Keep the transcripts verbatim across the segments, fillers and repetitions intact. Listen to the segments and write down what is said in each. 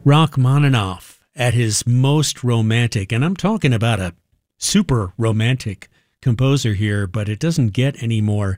Rachmaninoff at his most romantic, and I'm talking about a super romantic composer here, but it doesn't get any more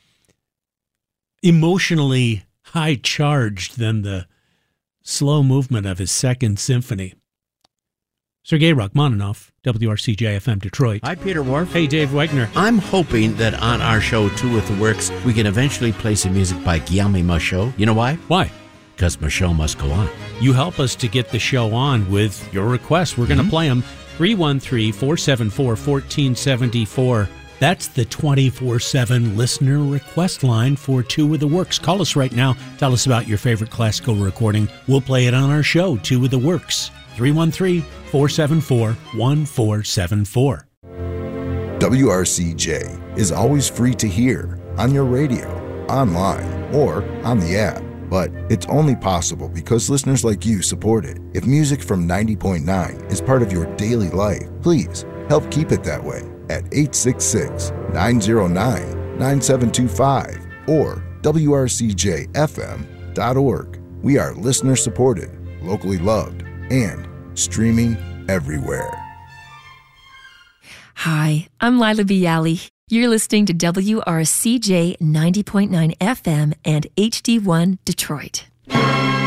emotionally high charged than the slow movement of his Second Symphony. Sergei Rachmaninoff, W R C J F M Detroit. Hi, Peter Wharf. Hey, Dave Wegner. I'm hoping that on our show, Two with the Works, we can eventually play some music by Guillaume Michaud. You know why? Why? Because my show must go on. You help us to get the show on with your requests. We're going to mm-hmm. play them. three one three, four seven four, one four seven four. That's the twenty-four seven listener request line for Two with the Works. Call us right now. Tell us about your favorite classical recording. We'll play it on our show, Two with the Works. three one three, four seven four, one four seven four. W R C J is always free to hear on your radio, online, or on the app. But it's only possible because listeners like you support it. If music from ninety point nine is part of your daily life, please help keep it that way at eight six six, nine zero nine, nine seven two five or W R C J F M dot org. We are listener supported, locally loved, and streaming everywhere. Hi, I'm Lila Bialy. You're listening to W R C J ninety point nine F M and H D one Detroit.